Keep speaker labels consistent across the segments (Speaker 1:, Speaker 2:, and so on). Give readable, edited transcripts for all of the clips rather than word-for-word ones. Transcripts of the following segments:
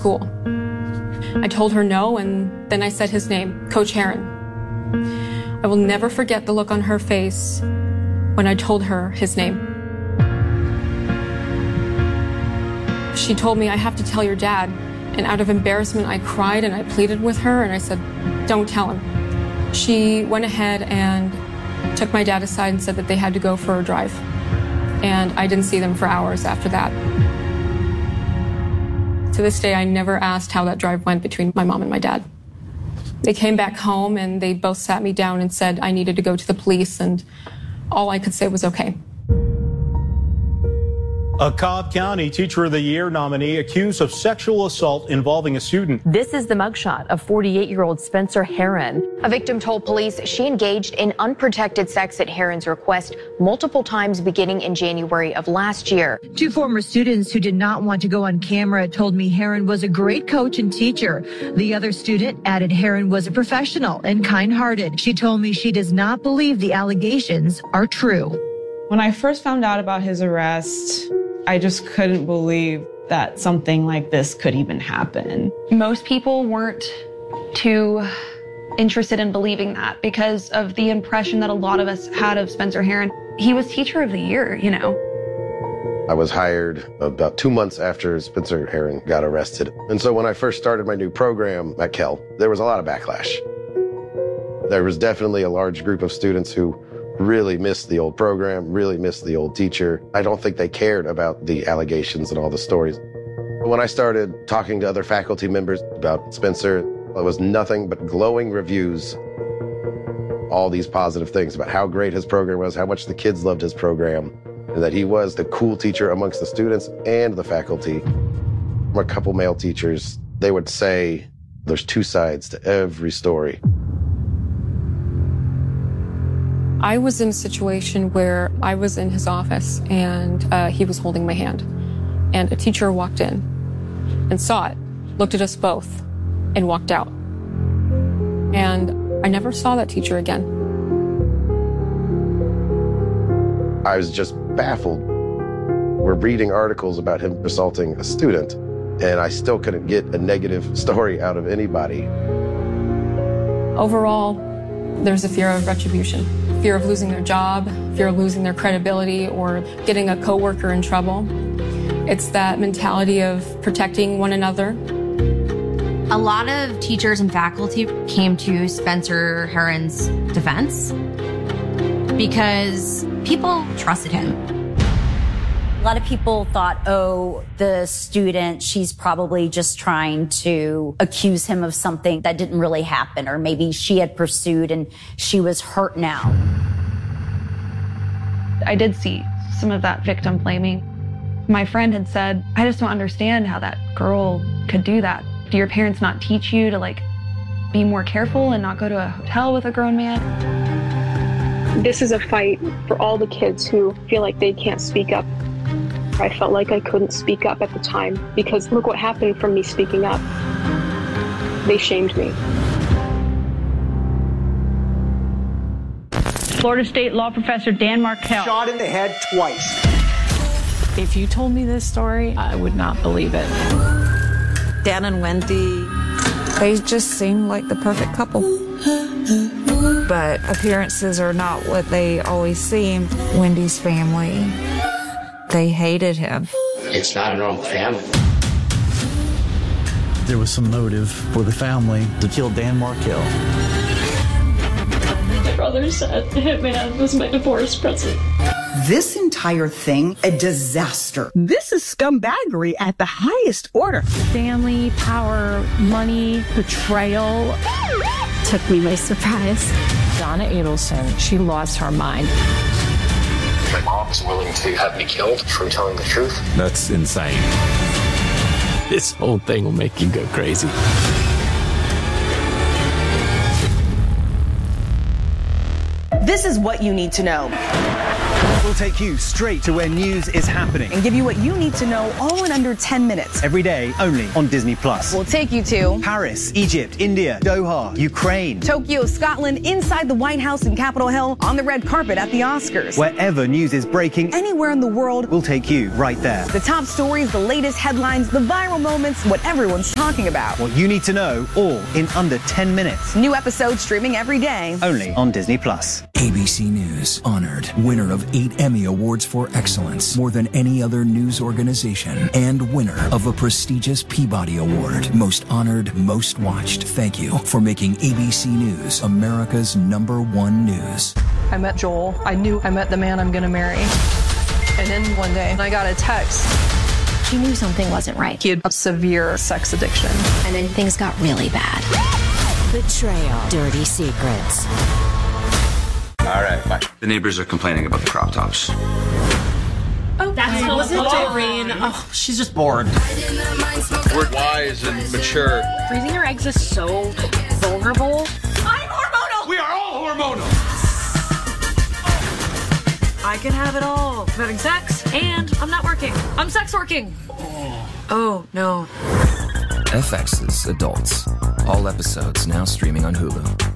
Speaker 1: school. I told her no, and then I said his name, Coach Heron. I will never forget the look on her face when I told her his name. She told me, I have to tell your dad. And out of embarrassment, I cried and I pleaded with her and I said, don't tell him. She went ahead and took my dad aside and said that they had to go for a drive. And I didn't see them for hours after that. To this day, I never asked how that drive went between my mom and my dad. They came back home and they both sat me down and said I needed to go to the police, and all I could say was okay.
Speaker 2: A Cobb County Teacher of the Year nominee accused of sexual assault involving a student.
Speaker 3: This is the mugshot of 48-year-old Spencer Heron.
Speaker 4: A victim told police she engaged in unprotected sex at Heron's request multiple times beginning in January of last year.
Speaker 5: 2 former students who did not want to go on camera told me Heron was a great coach and teacher. The other student added Heron was a professional and kind-hearted. She told me she does not believe the allegations are true.
Speaker 6: When I first found out about his arrest, I just couldn't believe that something like this could even happen.
Speaker 7: Most people weren't too interested in believing that because of the impression that a lot of us had of Spencer Heron. He was Teacher of the Year, you know.
Speaker 8: I was hired about 2 months after Spencer Heron got arrested. And so when I first started my new program at Kell, there was a lot of backlash. There was definitely a large group of students who really missed the old program, really missed the old teacher. I don't think they cared about the allegations and all the stories. When I started talking to other faculty members about Spencer, it was nothing but glowing reviews, all these positive things about how great his program was, how much the kids loved his program, and that he was the cool teacher amongst the students and the faculty. A couple male teachers, they would say, there's 2 sides to every story.
Speaker 1: I was in a situation where I was in his office and he was holding my hand. And a teacher walked in and saw it, looked at us both, and walked out. And I never saw that teacher again.
Speaker 8: I was just baffled. We're reading articles about him assaulting a student, and I still couldn't get a negative story out of anybody.
Speaker 1: Overall, there's a fear of retribution. Fear of losing their job, fear of losing their credibility, or getting a coworker in trouble. It's that mentality of protecting one another.
Speaker 9: A lot of teachers and faculty came to Spencer Heron's defense because people trusted him.
Speaker 10: A lot of people thought, oh, the student, she's probably just trying to accuse him of something that didn't really happen, or maybe she had pursued and she was hurt now.
Speaker 7: I did see some of that victim blaming. My friend had said, I just don't understand how that girl could do that. Do your parents not teach you to be more careful and not go to a hotel with a grown man?
Speaker 11: This is a fight for all the kids who feel like they can't speak up. I felt like I couldn't speak up at the time because look what happened from me speaking up. They shamed me.
Speaker 12: Florida State law professor Dan Markell.
Speaker 13: Shot in the head twice.
Speaker 14: If you told me this story, I would not believe it.
Speaker 15: Dan and Wendy,
Speaker 16: they just seem like the perfect couple. But appearances are not what they always seem. Wendy's family, they hated him.
Speaker 17: It's not a normal family.
Speaker 18: There was some motive for the family to kill Dan Markell.
Speaker 19: My brother said the hitman was my divorce present.
Speaker 20: This entire thing, a disaster.
Speaker 21: This is scumbaggery at the highest order.
Speaker 22: Family, power, money, betrayal.
Speaker 23: Took me by surprise.
Speaker 14: Donna Adelson, she lost her mind.
Speaker 17: My mom's willing to have me killed for telling the truth.
Speaker 24: That's insane. This whole thing will make you go crazy.
Speaker 25: This is what you need to know.
Speaker 2: We'll take you straight to where news is happening.
Speaker 21: And give you what you need to know all in under 10 minutes.
Speaker 2: Every day, only on Disney+.
Speaker 21: We'll take you to
Speaker 2: Paris, Egypt, India, Doha, Ukraine,
Speaker 21: Tokyo, Scotland, inside the White House and Capitol Hill, on the red carpet at the Oscars.
Speaker 2: Wherever news is breaking,
Speaker 21: anywhere in the world,
Speaker 2: we'll take you right there.
Speaker 21: The top stories, the latest headlines, the viral moments, what everyone's talking about.
Speaker 2: What you need to know, all in under 10 minutes.
Speaker 21: New episodes streaming every day.
Speaker 2: Only on Disney+.
Speaker 3: ABC News, honored, winner of 8 Emmy Awards for excellence, more than any other news organization, and winner of a prestigious Peabody Award. Most honored, most watched. Thank you for making ABC News America's #1 news.
Speaker 4: I met Joel. I knew I met the man I'm going to marry. And then one day I got a text.
Speaker 13: She knew something wasn't right.
Speaker 4: He had a severe sex addiction.
Speaker 13: And then things got really bad.
Speaker 25: Betrayal. Dirty secrets.
Speaker 26: All right, bye. The neighbors are complaining about the crop tops.
Speaker 27: Oh, that's wasn't Doreen. Oh, she's just bored.
Speaker 26: We're wise and mature.
Speaker 27: Freezing your eggs is so vulnerable. I'm hormonal!
Speaker 26: We are all hormonal!
Speaker 27: I can have it all. I'm having sex, and I'm not working. I'm sex working. Oh, no.
Speaker 3: FX's Adults. All episodes now streaming on Hulu.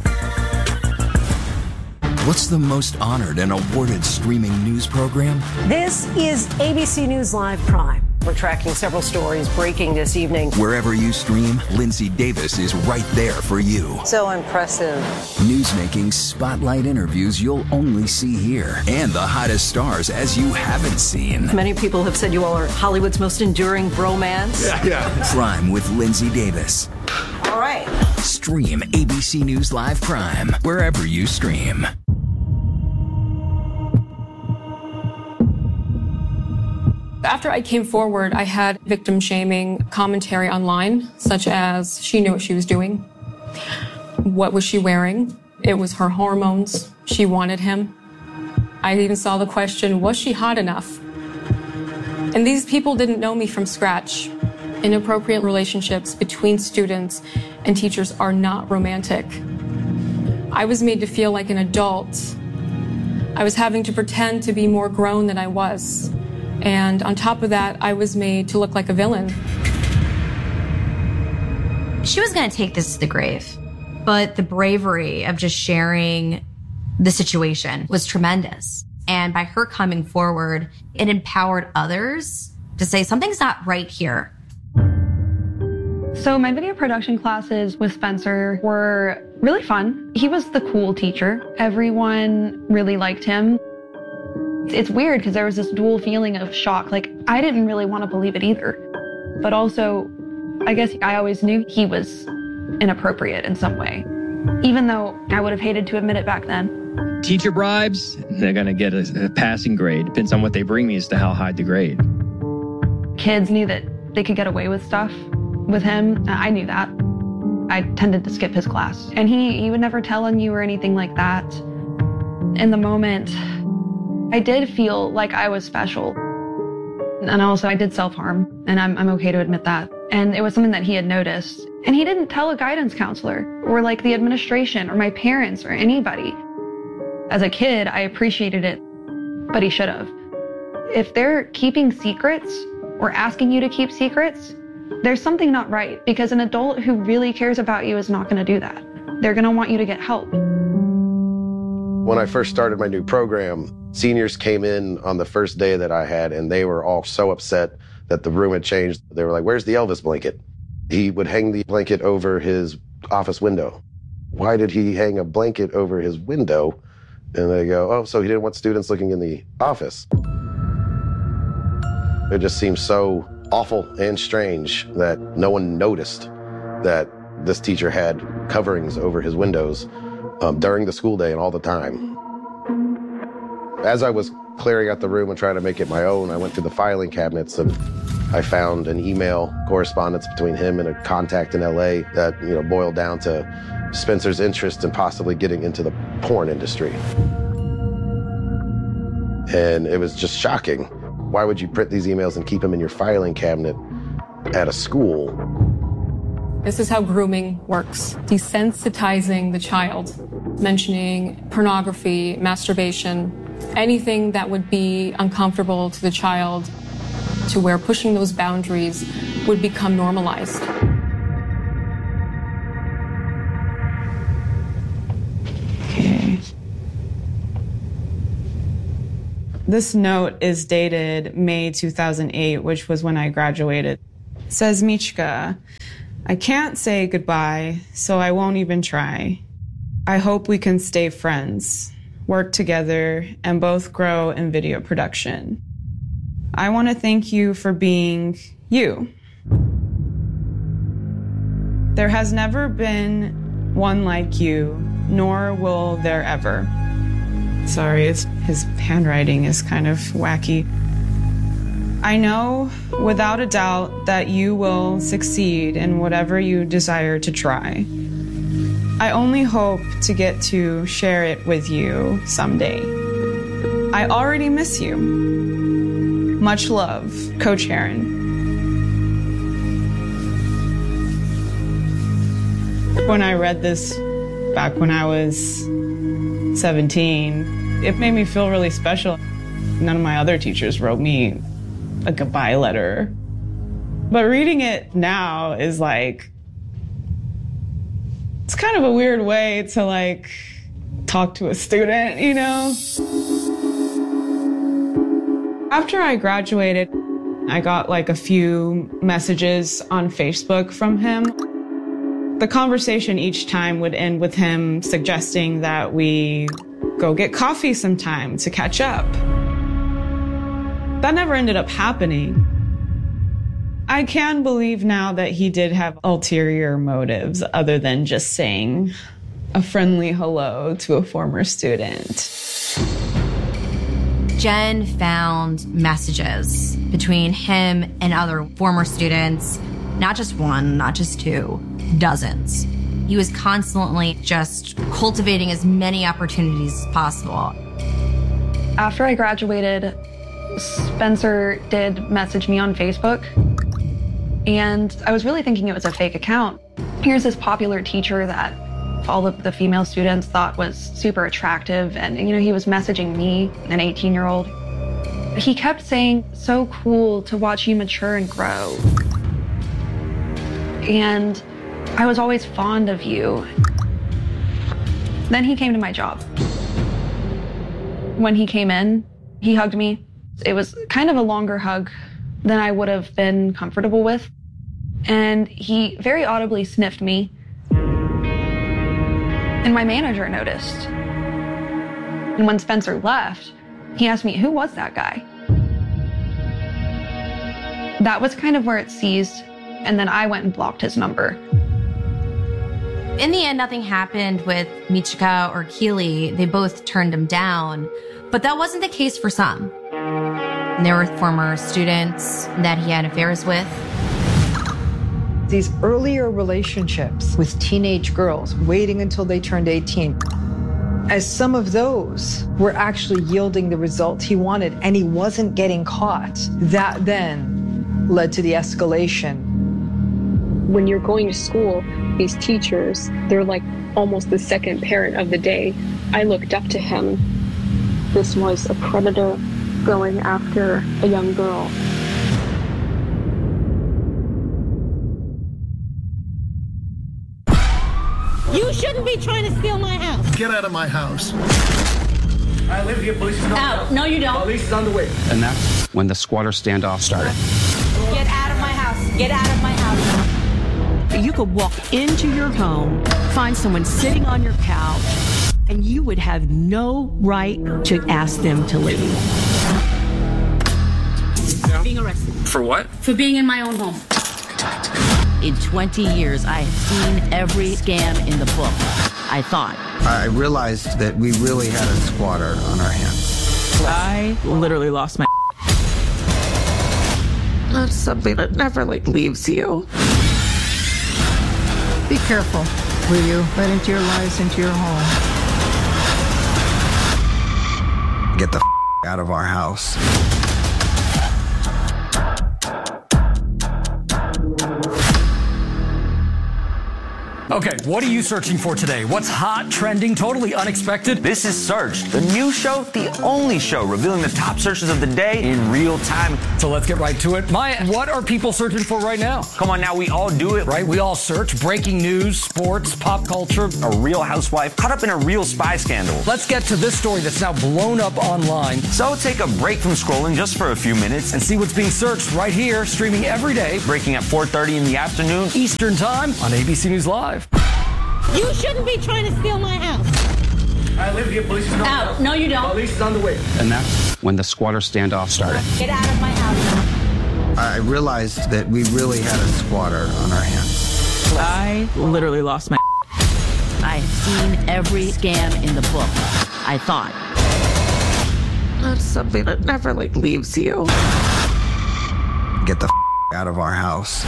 Speaker 3: What's the most honored and awarded streaming news program?
Speaker 28: This is ABC News Live Prime. We're tracking several stories breaking this evening.
Speaker 3: Wherever you stream, Lindsay Davis is right there for you.
Speaker 28: So impressive.
Speaker 3: Newsmaking spotlight interviews you'll only see here. And the hottest stars as you haven't seen.
Speaker 28: Many people have said you all are Hollywood's most enduring bromance.
Speaker 3: Yeah. Prime with Lindsay Davis.
Speaker 28: All right.
Speaker 3: Stream ABC News Live Prime wherever you stream.
Speaker 1: After I came forward, I had victim shaming commentary online, such as she knew what she was doing. What was she wearing? It was her hormones. She wanted him. I even saw the question, was she hot enough? And these people didn't know me from scratch. Inappropriate relationships between students and teachers are not romantic. I was made to feel like an adult. I was having to pretend to be more grown than I was. And on top of that, I was made to look like a villain.
Speaker 9: She was going to take this to the grave, but the bravery of just sharing the situation was tremendous. And by her coming forward, it empowered others to say something's not right here.
Speaker 7: So my video production classes with Spencer were really fun. He was the cool teacher. Everyone really liked him. It's weird because there was this dual feeling of shock. Like, I didn't really want to believe it either. But also, I guess I always knew he was inappropriate in some way, even though I would have hated to admit it back then.
Speaker 29: Teacher bribes, they're going to get a passing grade. Depends on what they bring me as to how high the grade.
Speaker 7: Kids knew that they could get away with stuff with him. I knew that. I tended to skip his class. And he would never tell on you or anything like that. In the moment, I did feel like I was special. And also I did self-harm, and I'm okay to admit that. And it was something that he had noticed. And he didn't tell a guidance counselor or like the administration or my parents or anybody. As a kid, I appreciated it, but he should have. If they're keeping secrets or asking you to keep secrets, there's something not right, because an adult who really cares about you is not going to do that. They're going to want you to get help.
Speaker 8: When I first started my new program, seniors came in on the first day that I had, and they were all so upset that the room had changed. They were like, "Where's the Elvis blanket?" He would hang the blanket over his office window. Why did he hang a blanket over his window? And they go, "Oh, so he didn't want students looking in the office." It just seems so awful and strange that no one noticed that this teacher had coverings over his windows during the school day and all the time. As I was clearing out the room and trying to make it my own, I went through the filing cabinets and I found an email correspondence between him and a contact in LA that, boiled down to Spencer's interest in possibly getting into the porn industry. And it was just shocking. Why would you print these emails and keep them in your filing cabinet at a school?
Speaker 1: This is how grooming works. Desensitizing the child, mentioning pornography, masturbation, anything that would be uncomfortable to the child, to where pushing those boundaries would become normalized.
Speaker 5: Okay. This note is dated May 2008, which was when I graduated. It says, Michka, I can't say goodbye, so I won't even try. I hope we can stay friends, work together, and both grow in video production. I want to thank you for being you. There has never been one like you, nor will there ever. Sorry, his handwriting is kind of wacky. I know without a doubt that you will succeed in whatever you desire to try. I only hope to get to share it with you someday. I already miss you. Much love, Coach Heron. When I read this back when I was 17, it made me feel really special. None of my other teachers wrote me a goodbye letter. But reading it now is like, it's kind of a weird way to like talk to a student, you know? After I graduated, I got like a few messages on Facebook from him. The conversation each time would end with him suggesting that we go get coffee sometime to catch up. That never ended up happening. I can believe now that he did have ulterior motives other than just saying a friendly hello to a former student.
Speaker 9: Jen found messages between him and other former students, not just one, not just two, dozens. He was constantly just cultivating as many opportunities as possible.
Speaker 7: After I graduated, Spencer did message me on Facebook, and I was really thinking it was a fake account. Here's this popular teacher that all of the female students thought was super attractive, and you know, he was messaging me, an 18-year-old. He kept saying, so cool to watch you mature and grow. And I was always fond of you. Then he came to my job. When he came in, he hugged me. It was kind of a longer hug than I would have been comfortable with. And he very audibly sniffed me. And my manager noticed. And when Spencer left, he asked me, who was that guy? That was kind of where it seized. And then I went and blocked his number.
Speaker 9: In the end, nothing happened with Michka or Keely. They both turned him down. But that wasn't the case for some. There were former students that he had affairs with.
Speaker 6: These earlier relationships with teenage girls, waiting until they turned 18, as some of those were actually yielding the results he wanted and he wasn't getting caught, that then led to the escalation.
Speaker 10: When you're going to school, these teachers, they're like almost the second parent of the day. I looked up to him. This was a predator going after a young girl.
Speaker 11: You shouldn't be trying to steal my house.
Speaker 12: Get out of my house. I live here, police is on the way.
Speaker 11: Out. No, you don't.
Speaker 12: Police is on the way.
Speaker 26: And that's when the squatter standoff started.
Speaker 11: Get out of my house. Get out of my house.
Speaker 15: You could walk into your home, find someone sitting on your couch, and you would have no right to ask them to leave.
Speaker 11: Being arrested.
Speaker 26: For what?
Speaker 11: For being in my own home.
Speaker 15: In 20 years, I have seen every scam in the book, I thought.
Speaker 16: I realized that we really had a squatter on our hands.
Speaker 18: I literally lost my That's something that never, leaves you.
Speaker 19: Be careful, will you? Let into your lives, into your home.
Speaker 16: Get the out of our house.
Speaker 2: Okay, what are you searching for today? What's hot, trending, totally unexpected?
Speaker 4: This is Search, the new show, the only show revealing the top searches of the day in real time.
Speaker 2: So let's get right to it. Maya, what are people searching for right now?
Speaker 4: Come on now, we all do it.
Speaker 2: Right, we all search breaking news, sports, pop culture.
Speaker 4: A real housewife caught up in a real spy scandal.
Speaker 2: Let's get to this story that's now blown up online.
Speaker 4: So take a break from scrolling just for a few minutes
Speaker 2: and see what's being searched right here, streaming every day,
Speaker 4: breaking at 4:30 in the afternoon
Speaker 2: Eastern Time on ABC News Live.
Speaker 11: You shouldn't be trying to steal my house.
Speaker 12: I live here. Police is on the way.
Speaker 11: No, you don't.
Speaker 12: Police is on the way.
Speaker 14: And that's when the squatter standoff started.
Speaker 11: Get out of my house.
Speaker 16: I realized that we really had a squatter on our hands.
Speaker 18: I literally lost my.
Speaker 17: I have seen every scam in the book, I thought.
Speaker 18: That's something that never, leaves you.
Speaker 16: Get the out of our house.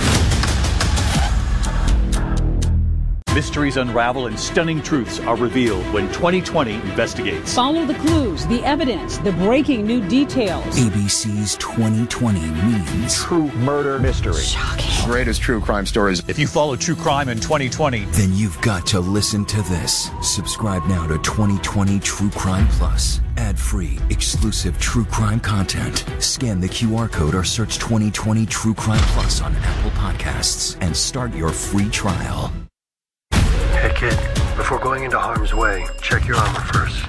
Speaker 20: Mysteries unravel and stunning truths are revealed when 2020 investigates.
Speaker 21: Follow the clues, the evidence, the breaking new details.
Speaker 3: ABC's 2020 means
Speaker 20: true murder mystery.
Speaker 21: Shocking.
Speaker 20: Greatest true crime stories. If you follow true crime in 2020,
Speaker 3: then you've got to listen to this. Subscribe now to 2020 True Crime Plus. Ad-free, exclusive true crime content. Scan the QR code or search 2020 True Crime Plus on Apple Podcasts and start your free trial.
Speaker 22: Hey kid, before going into harm's way, check your armor first.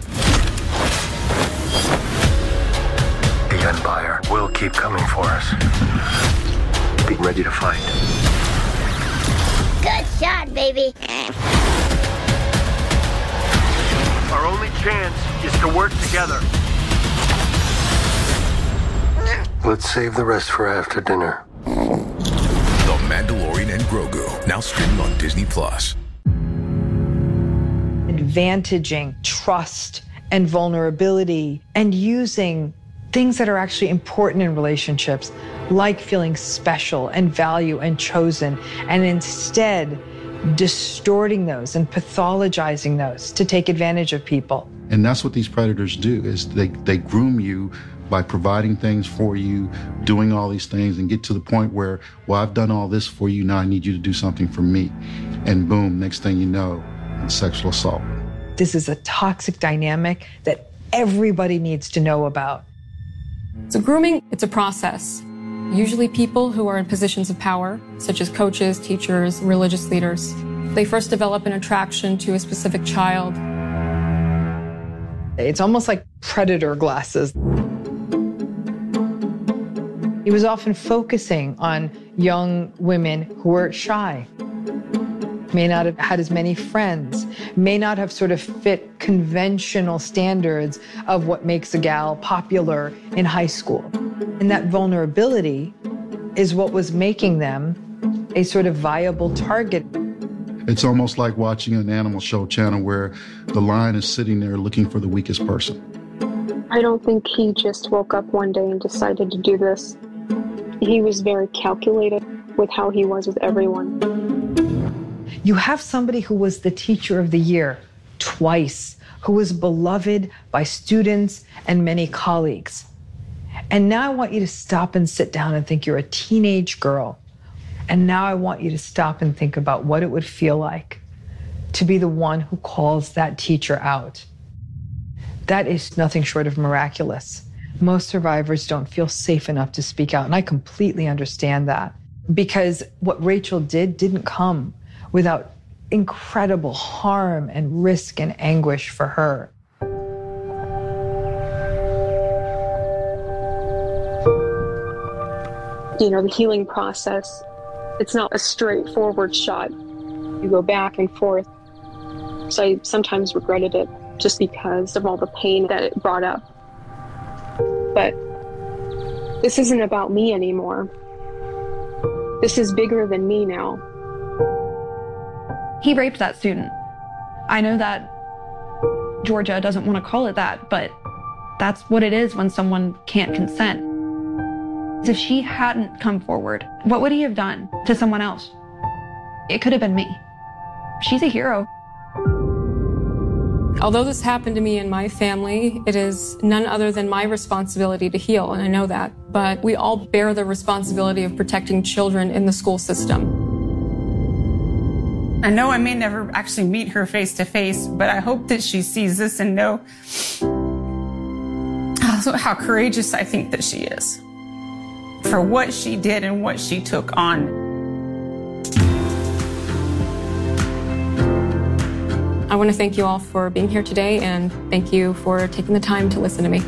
Speaker 22: The gun buyer will keep coming for us. Be ready to fight.
Speaker 11: Good shot, baby.
Speaker 22: Our only chance is to work together. Let's save the rest for after dinner.
Speaker 23: The Mandalorian and Grogu, now streaming on Disney+.
Speaker 6: Advantaging trust and vulnerability and using things that are actually important in relationships, like feeling special and value and chosen, and instead distorting those and pathologizing those to take advantage of people.
Speaker 24: And that's what these predators do, is they groom you by providing things for you, doing all these things, and get to the point where, well, I've done all this for you, now I need you to do something for me. And boom, next thing you know, it's sexual assault.
Speaker 6: This is a toxic dynamic that everybody needs to know about.
Speaker 1: So grooming, it's a process. Usually people who are in positions of power, such as coaches, teachers, religious leaders, they first develop an attraction to a specific child.
Speaker 6: It's almost like predator glasses. He was often focusing on young women who were shy, may not have had as many friends, may not have sort of fit conventional standards of what makes a gal popular in high school. And that vulnerability is what was making them a sort of viable target.
Speaker 24: It's almost like watching an animal show channel where the lion is sitting there looking for the weakest person.
Speaker 10: I don't think he just woke up one day and decided to do this. He was very calculated with how he was with everyone.
Speaker 6: You have somebody who was the teacher of the year twice, who was beloved by students and many colleagues. And now I want you to stop and sit down and think you're a teenage girl. And now I want you to stop and think about what it would feel like to be the one who calls that teacher out. That is nothing short of miraculous. Most survivors don't feel safe enough to speak out, and I completely understand that, because what Rachel didn't come without incredible harm and risk and anguish for her.
Speaker 10: You know, the healing process, it's not a straightforward shot. You go back and forth. So I sometimes regretted it just because of all the pain that it brought up. But this isn't about me anymore. This is bigger than me now.
Speaker 7: He raped that student. I know that Georgia doesn't want to call it that, but that's what it is when someone can't consent. If she hadn't come forward, what would he have done to someone else? It could have been me. She's a hero.
Speaker 1: Although this happened to me and my family, it is none other than my responsibility to heal, and I know that. But we all bear the responsibility of protecting children in the school system.
Speaker 5: I know I may never actually meet her face to face, but I hope that she sees this and know how courageous I think that she is for what she did and what she took on.
Speaker 1: I want to thank you all for being here today, and thank you for taking the time to listen to me.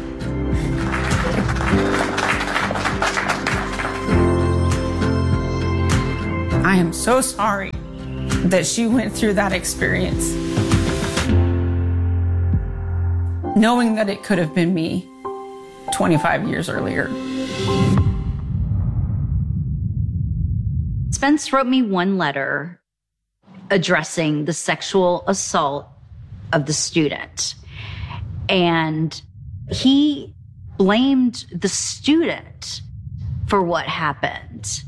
Speaker 5: I am so sorry that she went through that experience, knowing that it could have been me 25 years earlier.
Speaker 8: Spence wrote me one letter addressing the sexual assault of the student. And he blamed the student for what happened.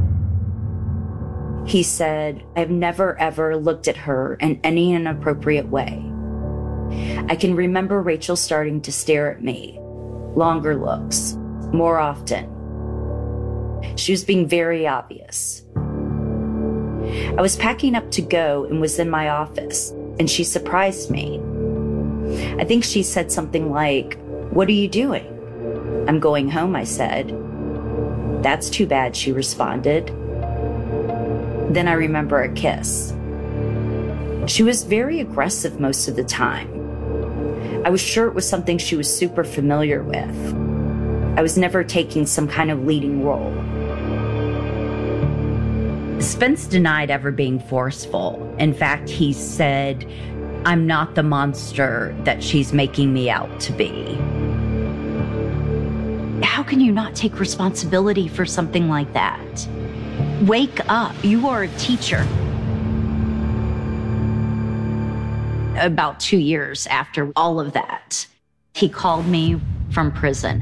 Speaker 8: He said, "I've never ever looked at her in any inappropriate way. I can remember Rachel starting to stare at me, longer looks, more often. She was being very obvious. I was packing up to go and was in my office, and she surprised me. I think she said something like, 'What are you doing?' 'I'm going home,' I said. 'That's too bad,' she responded. Then I remember a kiss. She was very aggressive most of the time. I was sure it was something she was super familiar with. I was never taking some kind of leading role." Spence denied ever being forceful. In fact, he said, "I'm not the monster that she's making me out to be." How can you not take responsibility for something like that? Wake up. You are a teacher. About 2 years after all of that, he called me from prison.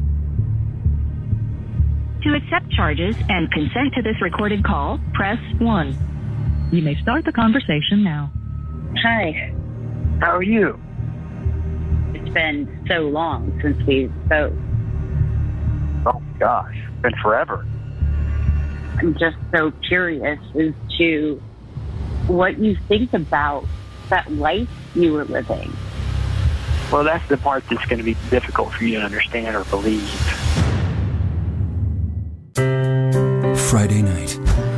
Speaker 9: To accept charges and consent to this recorded call, press 1. You may start the conversation now.
Speaker 13: Hi. How are you?
Speaker 9: It's been so long since we spoke.
Speaker 13: Oh, gosh. It's been forever.
Speaker 9: I'm just so curious as to what you think about that life you were living.
Speaker 13: Well, that's the part that's going to be difficult for you to understand or believe.
Speaker 3: Friday night.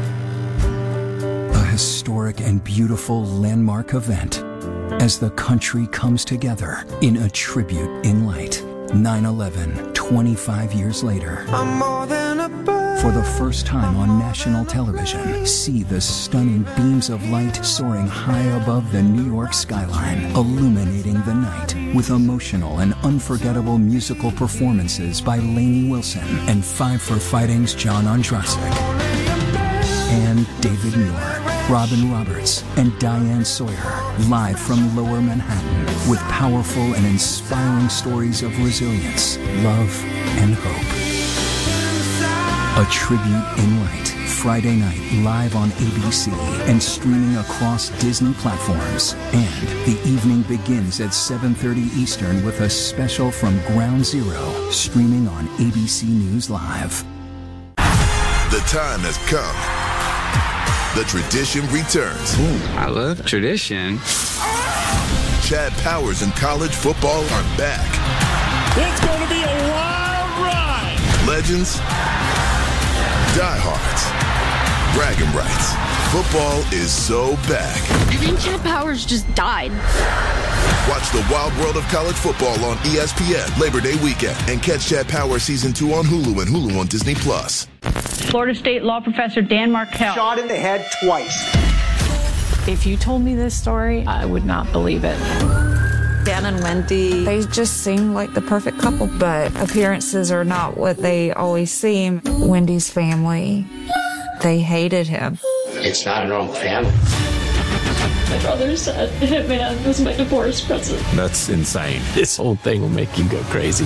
Speaker 3: A historic and beautiful landmark event as the country comes together in a tribute in light. 9/11, 25 years later. I'm more than a bird. For the first time on national television, see the stunning beams of light soaring high above the New York skyline, illuminating the night with emotional and unforgettable musical performances by Lainey Wilson and Five for Fighting's John Ondrasik. And David Muir, Robin Roberts, and Diane Sawyer, live from Lower Manhattan with powerful and inspiring stories of resilience, love, and hope. A tribute in light, Friday night, live on ABC and streaming across Disney platforms. And the evening begins at 7:30 Eastern with a special from Ground Zero, streaming on ABC News Live.
Speaker 23: The time has come. The tradition returns.
Speaker 14: Ooh, I love tradition.
Speaker 23: Chad Powers and college football are back.
Speaker 12: It's going to be a wild ride.
Speaker 23: Legends, diehards, bragging rights. Football is so back.
Speaker 25: I think Chad Powers just died.
Speaker 23: Watch the wild world of college football on ESPN Labor Day weekend and catch Chad Powers Season 2 on Hulu and Hulu on Disney+.
Speaker 21: Florida State law professor Dan Markell.
Speaker 12: Shot in the head twice.
Speaker 26: If you told me this story, I would not believe it.
Speaker 18: Dan and Wendy, they just seem like the perfect couple, but appearances are not what they always seem. Wendy's family, they hated him.
Speaker 27: It's not a normal family.
Speaker 28: My brother said Hitman was my divorce present.
Speaker 29: That's insane. This whole thing will make you go crazy.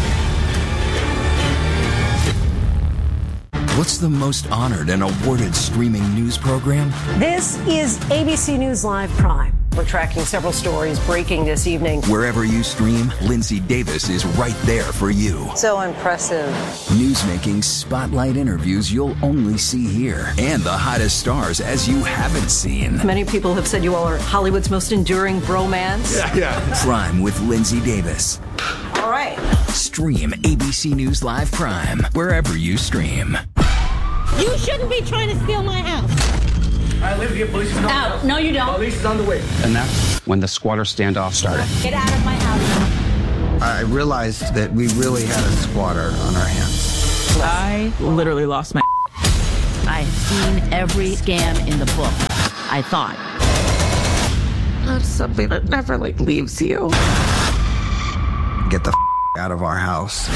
Speaker 3: What's the most honored and awarded streaming news program?
Speaker 30: This is ABC News Live Prime.
Speaker 2: We're tracking several stories breaking this evening.
Speaker 3: Wherever you stream, Lindsay Davis is right there for you.
Speaker 2: So impressive.
Speaker 3: Newsmaking spotlight interviews you'll only see here, and the hottest stars as you haven't seen.
Speaker 2: Many people have said you all are Hollywood's most enduring bromance.
Speaker 3: Yeah. Prime with Lindsay Davis.
Speaker 2: All right.
Speaker 3: Stream ABC News Live Prime wherever you stream.
Speaker 4: You shouldn't be trying to steal my house.
Speaker 12: I live here. Police is on the way.
Speaker 4: Out. No, you don't.
Speaker 12: Police is on the way.
Speaker 11: And that's when the squatter standoff started.
Speaker 4: Get out of my house.
Speaker 15: I realized that we really had a squatter on our hands.
Speaker 16: I literally lost my...
Speaker 17: I've seen every scam in the book, I thought.
Speaker 18: That's something that never, leaves you.
Speaker 15: Get the out of our house.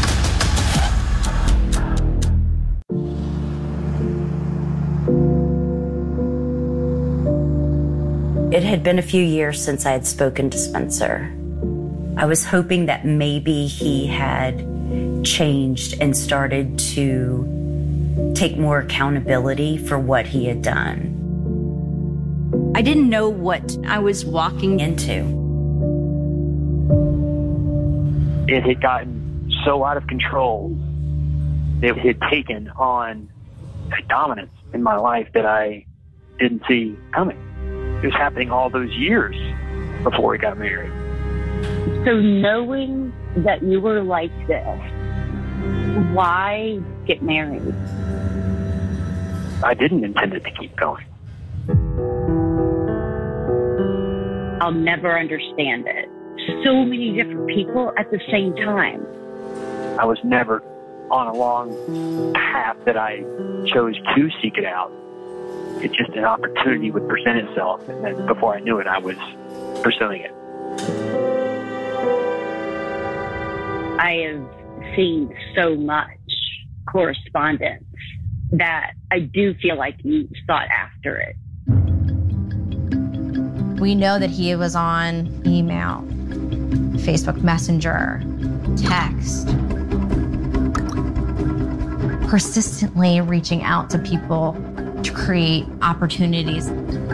Speaker 8: It had been a few years since I had spoken to Spencer. I was hoping that maybe he had changed and started to take more accountability for what he had done. I didn't know what I was walking into.
Speaker 13: It had gotten so out of control. It had taken on a dominance in my life that I didn't see coming. It was happening all those years before we got married.
Speaker 9: So knowing that you were like this, why get married?
Speaker 13: I didn't intend it to keep going.
Speaker 9: I'll never understand it. So many different people at the same time.
Speaker 13: I was never on a long path that I chose to seek it out. It's just an opportunity would present itself, and then before I knew it, I was pursuing it.
Speaker 9: I have seen so much correspondence that I do feel like you sought after it.
Speaker 19: We know that he was on email, Facebook Messenger, text, persistently reaching out to people to create opportunities.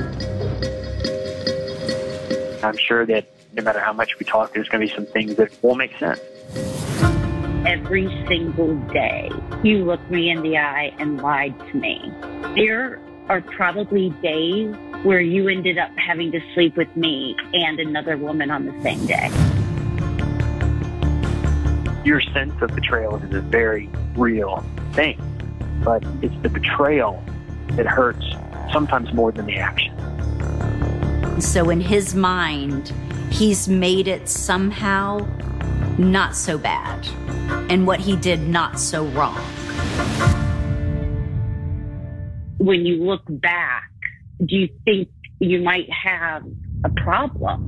Speaker 13: I'm sure that no matter how much we talk, there's going to be some things that won't make sense.
Speaker 9: Every single day, you looked me in the eye and lied to me. There are probably days where you ended up having to sleep with me and another woman on the same day.
Speaker 13: Your sense of betrayal is a very real thing, but it's the betrayal that hurts sometimes more than the action.
Speaker 8: So in his mind, he's made it somehow not so bad, and what he did not so wrong.
Speaker 9: When you look back, do you think you might have a problem?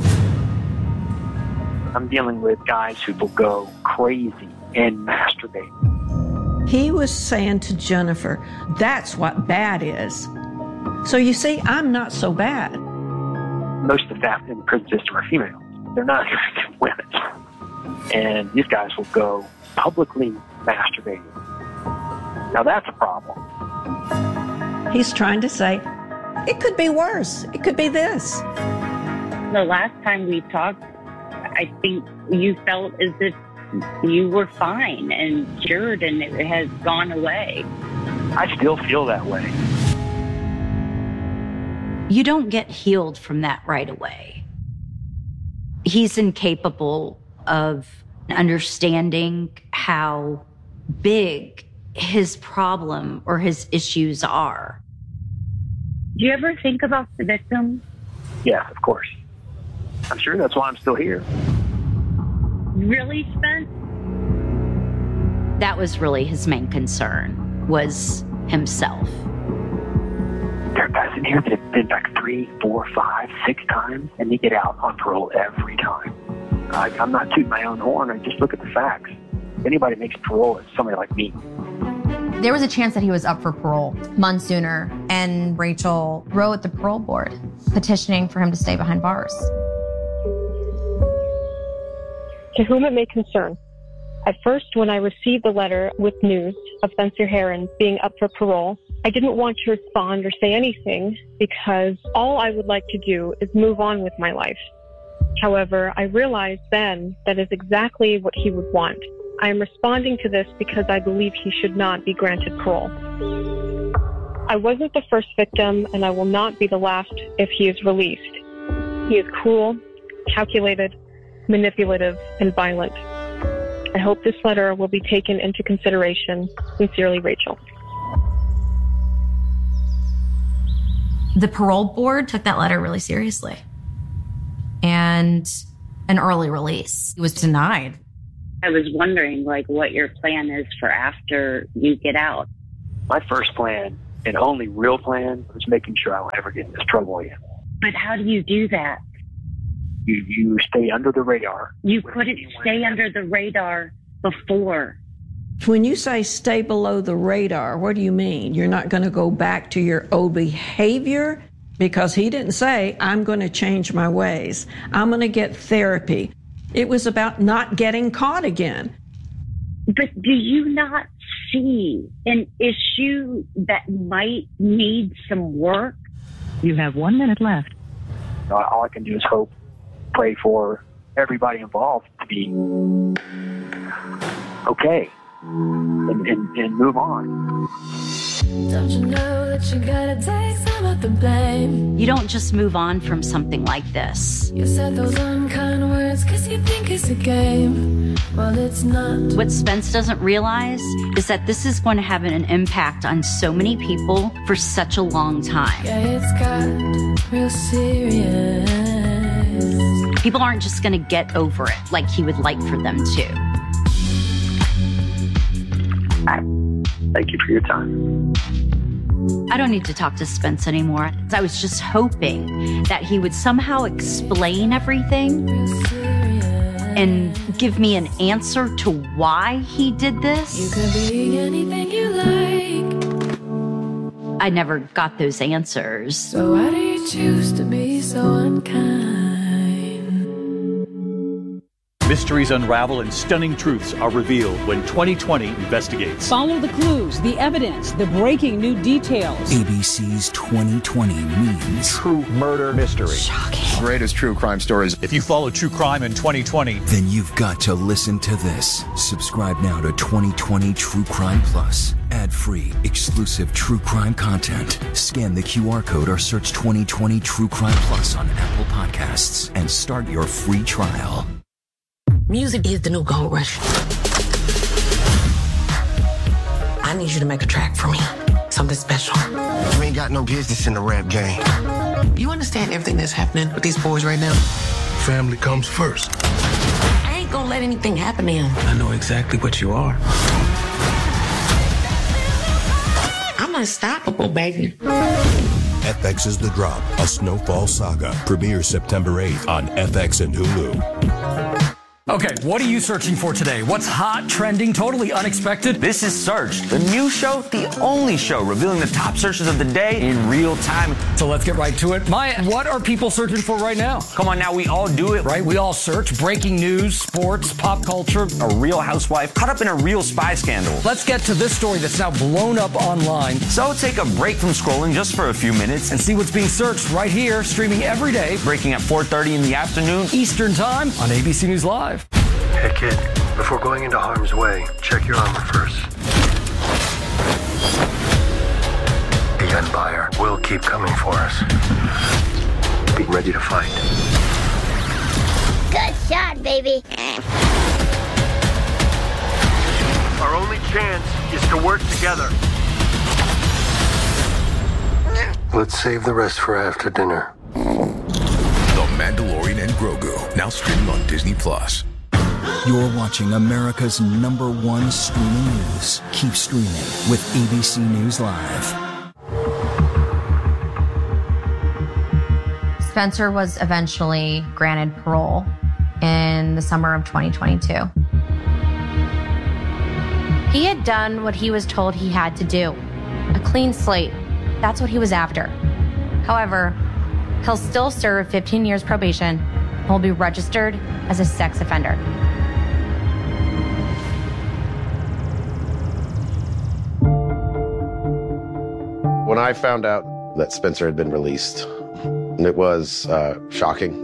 Speaker 13: I'm dealing with guys who will go crazy and masturbate.
Speaker 4: He was saying to Jennifer, that's what bad is. So you see, I'm not so bad.
Speaker 13: Most of the staff in the prison system are females. They're not women. And these guys will go publicly masturbating. Now that's a problem.
Speaker 4: He's trying to say, it could be worse. It could be this.
Speaker 9: The last time we talked, I think you felt as if you were fine and cured and it has gone away.
Speaker 13: I still feel that way.
Speaker 8: You don't get healed from that right away. He's incapable of understanding how big his problem or his issues are.
Speaker 9: Do you ever think about the victim?
Speaker 13: Yeah, of course. I'm sure that's why I'm still here.
Speaker 9: Really, Spence?
Speaker 8: That was really his main concern, was himself.
Speaker 13: There are guys in here that have been back 3, 4, 5, 6 times, and they get out on parole every time. I'm not tooting my own horn. I just look at the facts. If anybody makes parole, it's somebody like me.
Speaker 19: There was a chance that he was up for parole months sooner, and Rachel wrote the parole board petitioning for him to stay behind bars.
Speaker 10: To whom it may concern, at first when I received the letter with news of Spencer Herron being up for parole, I didn't want to respond or say anything because all I would like to do is move on with my life. However, I realized then that is exactly what he would want. I am responding to this because I believe he should not be granted parole. I wasn't the first victim, and I will not be the last if he is released. He is cruel, calculated, manipulative, and violent. I hope this letter will be taken into consideration. Sincerely, Rachel.
Speaker 19: The parole board took that letter really seriously. And an early release was denied.
Speaker 9: I was wondering, what your plan is for after you get out.
Speaker 13: My first plan, and only real plan, was making sure I don't ever get in this trouble again.
Speaker 9: But how do you do that?
Speaker 13: You stay under the radar.
Speaker 9: You couldn't stay under the radar before.
Speaker 4: When you say stay below the radar, what do you mean? You're not going to go back to your old behavior? Because he didn't say, I'm going to change my ways. I'm going to get therapy. It was about not getting caught again.
Speaker 9: But do you not see an issue that might need some work?
Speaker 1: You have 1 minute left.
Speaker 13: All I can do is hope, pray for everybody involved to be okay and move on.
Speaker 5: Don't you know that you gotta take some of the blame?
Speaker 8: You don't just move on from something like this.
Speaker 5: You said those unkind words cause you think it's a game. Well, it's not.
Speaker 8: What Spence doesn't realize is that this is going to have an impact on so many people for such a long time.
Speaker 5: Yeah, it's got real serious.
Speaker 8: People aren't just going to get over it like he would like for them to.
Speaker 13: Thank you for your time.
Speaker 8: I don't need to talk to Spence anymore. I was just hoping that he would somehow explain everything and give me an answer to why he did this.
Speaker 5: You could be anything you like.
Speaker 8: I never got those answers.
Speaker 5: So why do you choose to be so unkind?
Speaker 6: Mysteries unravel and stunning truths are revealed when 2020 investigates.
Speaker 21: Follow the clues, the evidence, the breaking new details.
Speaker 3: ABC's 2020 means
Speaker 6: true murder mystery.
Speaker 3: Shocking.
Speaker 7: Greatest true crime stories.
Speaker 6: If you follow true crime in 2020,
Speaker 3: then you've got to listen to this. Subscribe now to 2020 True Crime Plus. Ad-free, exclusive true crime content. Scan the QR code or search 2020 True Crime Plus on Apple Podcasts and start your free trial.
Speaker 14: Music is the new gold rush. I need you to make a track for me. Something special.
Speaker 20: You ain't got no business in the rap game.
Speaker 14: You understand everything that's happening with these boys right now?
Speaker 20: Family comes first.
Speaker 14: I ain't gonna let anything happen to him.
Speaker 20: I know exactly what you are.
Speaker 14: I'm unstoppable, baby.
Speaker 22: FX's The Drop, a Snowfall saga. Premieres September 8th on FX and Hulu.
Speaker 24: Okay, what are you searching for today? What's hot, trending, totally unexpected?
Speaker 25: This is Searched, the new show, the only show revealing the top searches of the day in real time.
Speaker 24: So let's get right to it. Maya, what are people searching for right now?
Speaker 25: Come on now, we all do it.
Speaker 24: Right, we all search breaking news, sports, pop culture.
Speaker 25: A real housewife caught up in a real spy scandal.
Speaker 24: Let's get to this story that's now blown up online.
Speaker 25: So take a break from scrolling just for a few minutes
Speaker 24: and see what's being searched right here, streaming every day.
Speaker 25: Breaking at 4:30 in the afternoon.
Speaker 24: Eastern Time on ABC News Live.
Speaker 20: Hey kid, before going into harm's way, check your armor first. The Empire will keep coming for us. Be ready to fight.
Speaker 30: Good shot, baby.
Speaker 20: Our only chance is to work together. Let's save the rest for after dinner.
Speaker 23: The Mandalorian and Grogu, now streaming on Disney+.
Speaker 3: You're watching America's #1 streaming news. Keep streaming with ABC News Live.
Speaker 19: Spencer was eventually granted parole in the summer of 2022. He had done what he was told he had to do. A clean slate. That's what he was after. However, he'll still serve 15 years probation and will be registered as a sex offender.
Speaker 2: When I found out that Spencer had been released, it was shocking.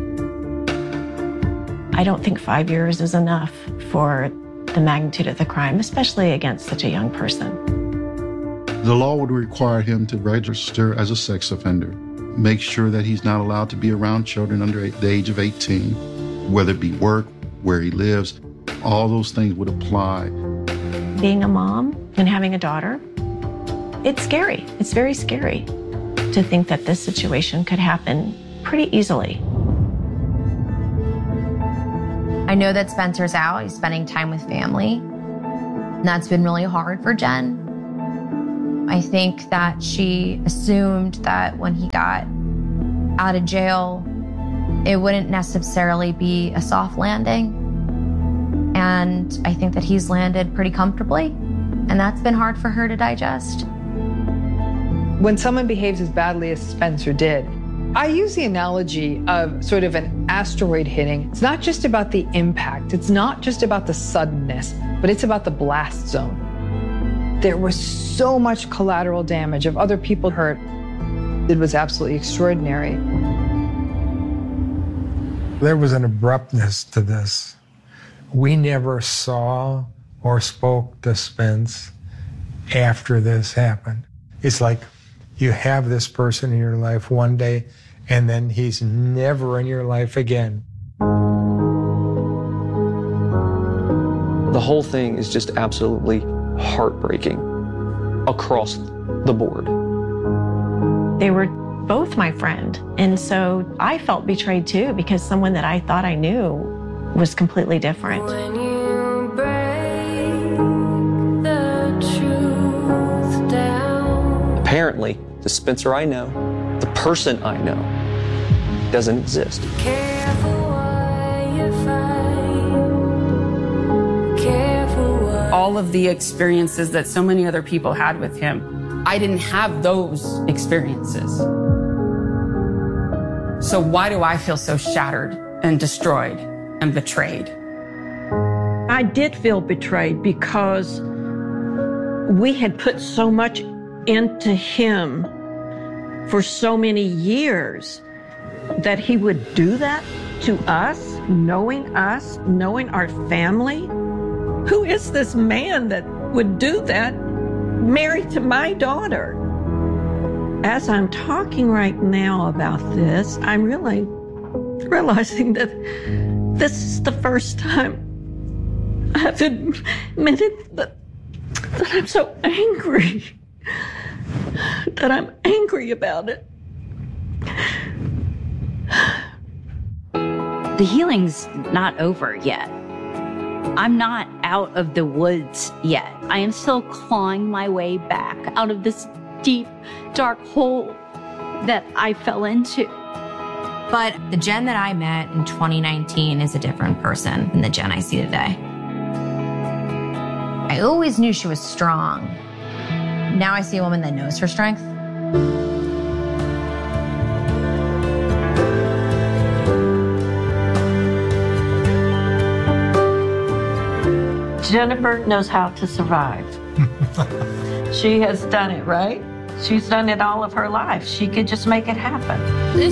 Speaker 7: I don't think 5 years is enough for the magnitude of the crime, especially against such a young person.
Speaker 11: The law would require him to register as a sex offender, make sure that he's not allowed to be around children under the age of 18, whether it be work, where he lives, all those things would apply.
Speaker 7: Being a mom and having a daughter, it's scary. It's very scary to think that this situation could happen pretty easily.
Speaker 19: I know that Spencer's out. He's spending time with family. And that's been really hard for Jen. I think that she assumed that when he got out of jail, it wouldn't necessarily be a soft landing. And I think that he's landed pretty comfortably. And that's been hard for her to digest.
Speaker 12: When someone behaves as badly as Spencer did, I use the analogy of sort of an asteroid hitting. It's not just about the impact. It's not just about the suddenness, but it's about the blast zone. There was so much collateral damage of other people hurt. It was absolutely extraordinary.
Speaker 16: There was an abruptness to this. We never saw or spoke to Spence after this happened. It's like you have this person in your life one day, and then he's never in your life again.
Speaker 26: The whole thing is just absolutely heartbreaking across the board.
Speaker 7: They were both my friend, and so I felt betrayed too, because someone that I thought I knew was completely different.
Speaker 5: When you break the truth down.
Speaker 26: Apparently, the Spencer I know, the person I know, doesn't exist.
Speaker 5: Careful what you find. Careful what...
Speaker 27: All of the experiences that so many other people had with him, I didn't have those experiences. So why do I feel so shattered and destroyed and betrayed?
Speaker 4: I did feel betrayed because we had put so much into him for so many years that he would do that to us, knowing our family. Who is this man that would do that, married to my daughter? As I'm talking right now about this, I'm really realizing that this is the first time I've admitted that I'm so angry, that I'm angry about it.
Speaker 28: The healing's not over yet. I'm not out of the woods yet. I am still clawing my way back out of this deep, dark hole that I fell into.
Speaker 19: But the Jen that I met in 2019 is a different person than the Jen I see today. I always knew she was strong. Now I see a woman that knows her strength.
Speaker 4: Jennifer knows how to survive. She has done it, right? She's done it all of her life. She could just make it happen.